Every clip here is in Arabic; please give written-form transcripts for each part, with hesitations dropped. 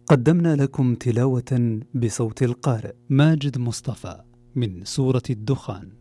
قدمنا لكم تلاوة بصوت القارئ ماجد مصطفى من سورة الدخان.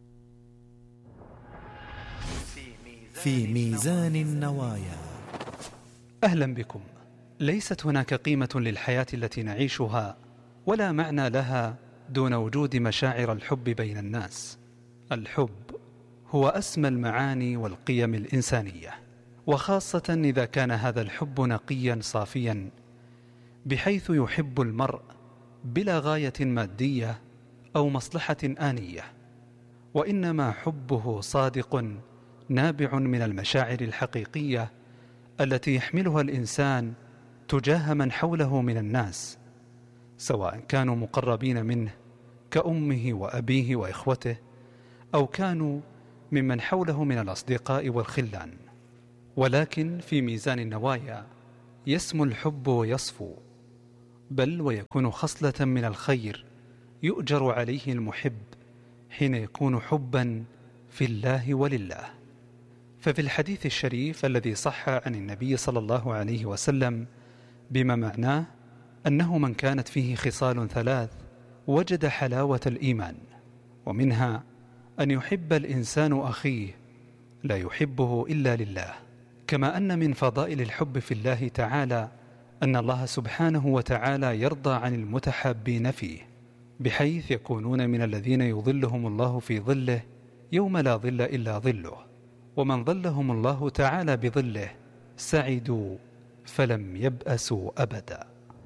في ميزان النوايا. أهلا بكم. ليست هناك قيمة للحياة التي نعيشها ولا معنى لها دون وجود مشاعر الحب بين الناس. الحب هو أسمى المعاني والقيم الإنسانية، وخاصة إذا كان هذا الحب نقيا صافيا، بحيث يحب المرء بلا غاية مادية أو مصلحة آنية، وإنما حبه صادق نابع من المشاعر الحقيقية التي يحملها الإنسان تجاه من حوله من الناس، سواء كانوا مقربين منه كأمه وأبيه وإخوته، أو كانوا ممن حوله من الأصدقاء والخلان. ولكن في ميزان النوايا يسمو الحب ويصفو، بل ويكون خصلة من الخير يؤجر عليه المحب حين يكون حبا في الله ولله. ففي الحديث الشريف الذي صح عن النبي صلى الله عليه وسلم بما معناه أنه من كانت فيه خصال ثلاث وجد حلاوة الإيمان، ومنها أن يحب الإنسان أخيه لا يحبه إلا لله. كما أن من فضائل الحب في الله تعالى أن الله سبحانه وتعالى يرضى عن المتحابين فيه، بحيث يكونون من الذين يظلهم الله في ظله يوم لا ظل إلا ظله، ومن ظلهم الله تعالى بظله سعدوا فلم يبأسوا أبدا.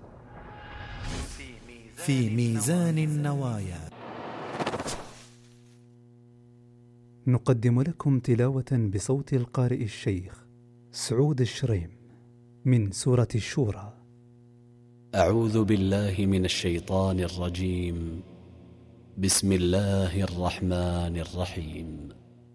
في ميزان النوايا. نقدم لكم تلاوة بصوت القارئ الشيخ سعود الشريم من سورة الشورى. أعوذ بالله من الشيطان الرجيم. بسم الله الرحمن الرحيم.